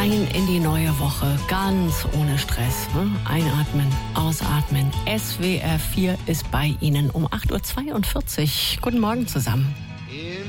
rein in die neue Woche, ganz ohne Stress. Einatmen, ausatmen. SWR 4 ist bei Ihnen um 8.42 Uhr. Guten Morgen zusammen.